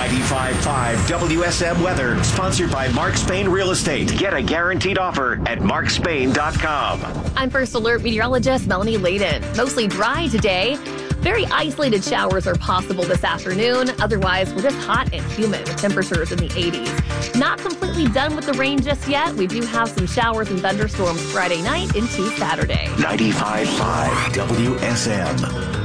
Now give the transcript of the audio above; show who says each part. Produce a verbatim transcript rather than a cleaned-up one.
Speaker 1: ninety-five point five W S M weather, sponsored by Mark Spain Real Estate. Get a guaranteed offer at mark spain dot com.
Speaker 2: I'm First Alert meteorologist Melanie Layden. Mostly dry today. Very isolated showers are possible this afternoon. Otherwise, we're just hot and humid with temperatures in the eighties. Not completely done with the rain just yet. We do have some showers and thunderstorms Friday night into Saturday.
Speaker 1: ninety-five point five W S M.